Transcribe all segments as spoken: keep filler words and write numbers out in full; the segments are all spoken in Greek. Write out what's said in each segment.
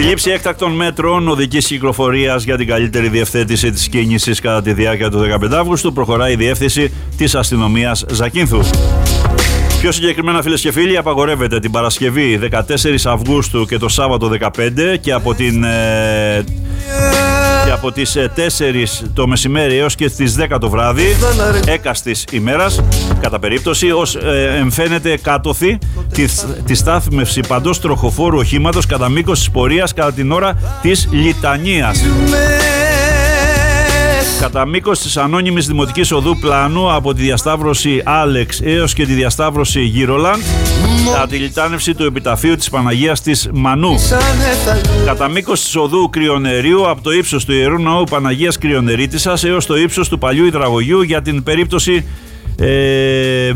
λήψη έκτακτων μέτρων οδικής κυκλοφορίας για την καλύτερη διευθέτηση της κίνησης κατά τη διάρκεια του δεκαπέντε Αυγούστου προχωράει η διεύθυνση της αστυνομίας Ζακίνθου. Πιο συγκεκριμένα, φίλες και φίλοι, απαγορεύεται την Παρασκευή δεκατέσσερις Αυγούστου και το Σάββατο δεκαπέντε και από, την, ε, και από τις τέσσερις το μεσημέρι έως και τις δέκα το βράδυ έκαστης ημέρας, κατά περίπτωση, ως ε, εμφαίνεται κάτωθη τη, τη στάθμευση παντός τροχοφόρου οχήματος κατά μήκος της πορείας κατά την ώρα της λιτανίας. Κατά μήκος της ανώνυμης δημοτικής οδού Πλάνου από τη διασταύρωση Άλεξ έως και τη διασταύρωση Γύρολαντ, κατά τη λιτάνευση του επιταφείου της Παναγίας της Μανού. Κατά μήκος της οδού Κρυονερίου από το ύψος του Ιερού Ναού Παναγίας Κρυονερίτισσας έως το ύψος του παλιού υδραγωγείου για την περίπτωση ε, Β.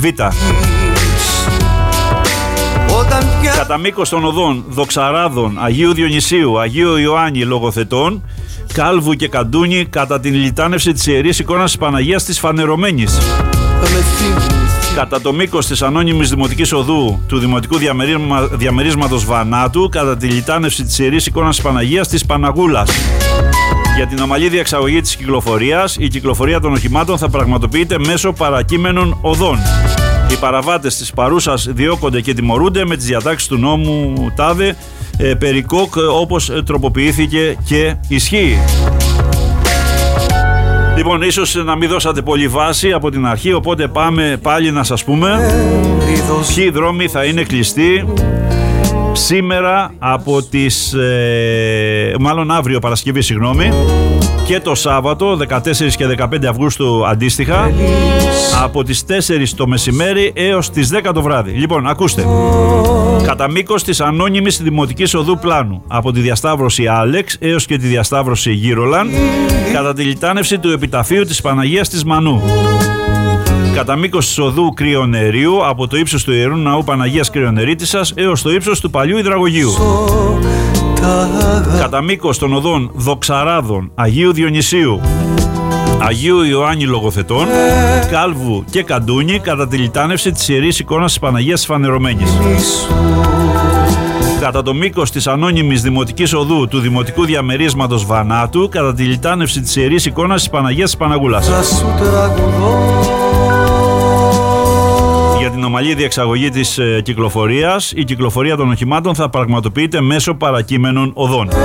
Κατά μήκος των οδών Δοξαράδων, Αγίου Διονυσίου, Αγίου Ιωάννη Λογοθετών, Κάλβου και Καντούνη κατά την λιτάνευση της Ιερής Εικόνας της Παναγίας της Φανερωμένης. Κατά το μήκος της ανώνυμης δημοτικής οδού του Δημοτικού διαμερίσμα, Διαμερίσματος Βανάτου κατά τη λιτάνευση της Ιερής Εικόνας της Παναγίας της Παναγούλας. Για την ομαλή διεξαγωγή της κυκλοφορίας, η κυκλοφορία των οχημάτων θα πραγματοποιείται μέσω παρακείμενων οδών. Οι παραβάτες της παρούσας διώκονται και τιμωρούνται με τις διατάξεις του νόμου ΤΑΔΕ ε, περί ΚΟΚ, όπως τροποποιήθηκε και ισχύει. Λοιπόν, ίσως να μην δώσατε πολύ βάση από την αρχή, οπότε πάμε πάλι να σας πούμε ποιοι δρόμοι θα είναι κλειστοί σήμερα από τις, ε, μάλλον αύριο Παρασκευή, συγγνώμη, και το Σάββατο δεκατέσσερις και δεκαπέντε Αυγούστου αντίστοιχα από τις τέσσερις το μεσημέρι έως τις δέκα το βράδυ. Λοιπόν, ακούστε. Κατά μήκος της ανώνυμης δημοτικής οδού Πλάνου από τη διασταύρωση Άλεξ έως και τη διασταύρωση Γύρολαν κατά τη λιτάνευση του επιταφείου της Παναγίας της Μανού. Κατά μήκος της οδού Κρυονερίου από το ύψος του Ιερού Ναού Παναγίας Κρυονερίτισσας έως το ύψος του παλιού υδραγωγείου. Κατά μήκος των οδών Δοξαράδων, Αγίου Διονυσίου, Αγίου Ιωάννη Λογοθετών, Κάλβου και Καντούνη κατά τη λιτάνευση της Ιερής Εικόνας της Παναγίας της Φανερωμένης. Κατά το μήκος της ανώνυμης δημοτικής οδού του Δημοτικού Διαμερίσματος Βανάτου κατά τη λιτάνευση της Ιερής Εικόνας της Παναγίας της Παναγούλας. Για την ομαλή διεξαγωγή της ε, κυκλοφορίας, η κυκλοφορία των οχημάτων θα πραγματοποιείται μέσω παρακείμενων οδών.